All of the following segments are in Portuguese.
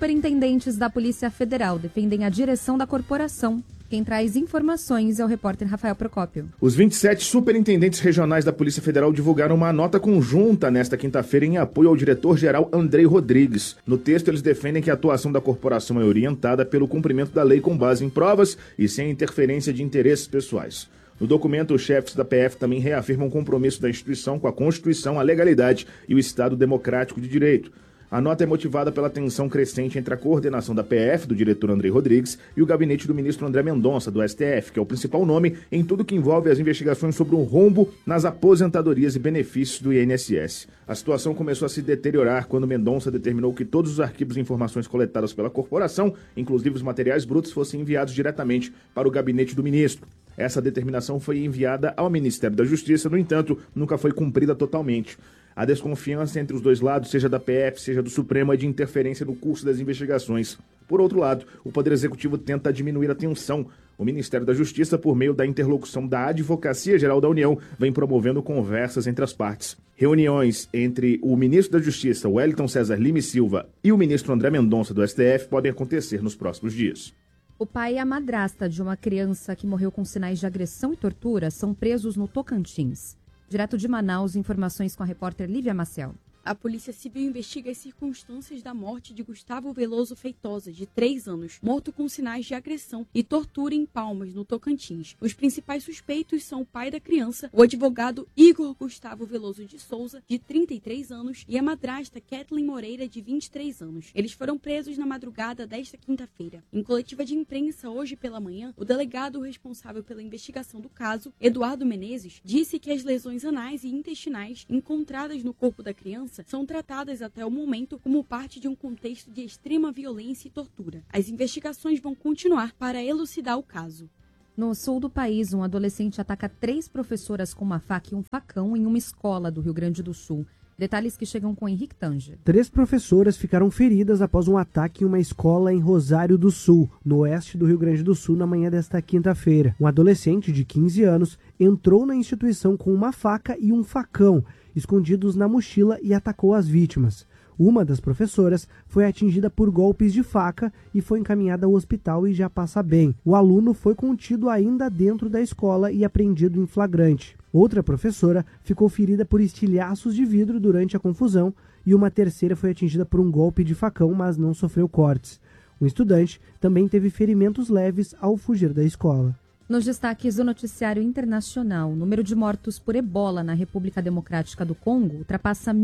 Superintendentes da Polícia Federal defendem a direção da corporação. Quem traz informações é o repórter Rafael Procópio. Os 27 superintendentes regionais da Polícia Federal divulgaram uma nota conjunta nesta quinta-feira em apoio ao diretor-geral Andrei Rodrigues. No texto, eles defendem que a atuação da corporação é orientada pelo cumprimento da lei com base em provas e sem interferência de interesses pessoais. No documento, os chefes da PF também reafirmam o compromisso da instituição com a Constituição, a legalidade e o Estado democrático de direito. A nota é motivada pela tensão crescente entre a coordenação da PF, do diretor Andrei Rodrigues, e o gabinete do ministro André Mendonça, do STF, que é o principal nome em tudo que envolve as investigações sobre um rombo nas aposentadorias e benefícios do INSS. A situação começou a se deteriorar quando Mendonça determinou que todos os arquivos e informações coletadas pela corporação, inclusive os materiais brutos, fossem enviados diretamente para o gabinete do ministro. Essa determinação foi enviada ao Ministério da Justiça, no entanto, nunca foi cumprida totalmente. A desconfiança entre os dois lados, seja da PF, seja do Supremo, é de interferência no curso das investigações. Por outro lado, o Poder Executivo tenta diminuir a tensão. O Ministério da Justiça, por meio da interlocução da Advocacia Geral da União, vem promovendo conversas entre as partes. Reuniões entre o ministro da Justiça, Wellington César Lima e Silva, e o ministro André Mendonça, do STF, podem acontecer nos próximos dias. O pai e a madrasta de uma criança que morreu com sinais de agressão e tortura são presos no Tocantins. Direto de Manaus, informações com a repórter Lívia Maciel. A Polícia Civil investiga as circunstâncias da morte de Gustavo Veloso Feitosa, de 3 anos, morto com sinais de agressão e tortura em Palmas, no Tocantins. Os principais suspeitos são o pai da criança, o advogado Igor Gustavo Veloso de Souza, de 33 anos, e a madrasta Kathleen Moreira, de 23 anos. Eles foram presos na madrugada desta quinta-feira. Em coletiva de imprensa hoje pela manhã, o delegado responsável pela investigação do caso, Eduardo Menezes, disse que as lesões anais e intestinais encontradas no corpo da criança são tratadas até o momento como parte de um contexto de extrema violência e tortura. As investigações vão continuar para elucidar o caso. No sul do país, um adolescente ataca 3 professoras com uma faca e um facão em uma escola do Rio Grande do Sul. Detalhes que chegam com Henrique Tanger. 3 professoras ficaram feridas após um ataque em uma escola em Rosário do Sul, no oeste do Rio Grande do Sul, na manhã desta quinta-feira. Um adolescente de 15 anos entrou na instituição com uma faca e um facão, escondidos na mochila, e atacou as vítimas. Uma das professoras foi atingida por golpes de faca e foi encaminhada ao hospital e já passa bem. O aluno foi contido ainda dentro da escola e apreendido em flagrante. Outra professora ficou ferida por estilhaços de vidro durante a confusão e uma terceira foi atingida por um golpe de facão, mas não sofreu cortes. Um estudante também teve ferimentos leves ao fugir da escola. Nos destaques do noticiário internacional, o número de mortos por ebola na República Democrática do Congo ultrapassa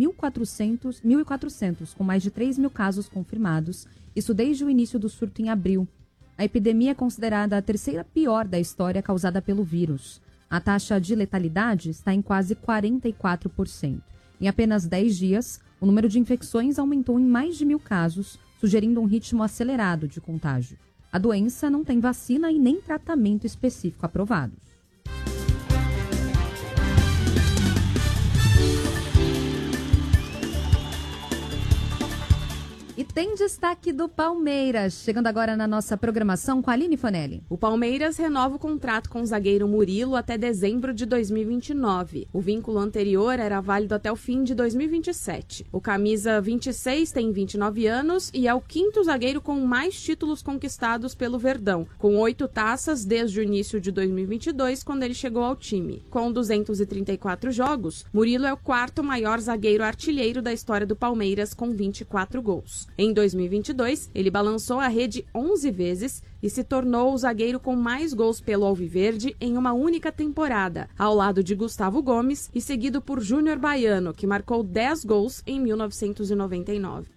1.400, com mais de 3 mil casos confirmados, isso desde o início do surto em abril. A epidemia é considerada a terceira pior da história causada pelo vírus. A taxa de letalidade está em quase 44%. Em apenas 10 dias, o número de infecções aumentou em mais de 1.000 casos, sugerindo um ritmo acelerado de contágio. A doença não tem vacina e nem tratamento específico aprovados. E tem destaque do Palmeiras, chegando agora na nossa programação com a Aline Fonelli. O Palmeiras renova o contrato com o zagueiro Murilo até dezembro de 2029. O vínculo anterior era válido até o fim de 2027. O camisa 26 tem 29 anos e é o 5º zagueiro com mais títulos conquistados pelo Verdão, com 8 taças desde o início de 2022, quando ele chegou ao time. Com 234 jogos, Murilo é o 4º maior zagueiro artilheiro da história do Palmeiras, com 24 gols. Em 2022, ele balançou a rede 11 vezes e se tornou o zagueiro com mais gols pelo Alviverde em uma única temporada, ao lado de Gustavo Gomes e seguido por Júnior Baiano, que marcou 10 gols em 1999.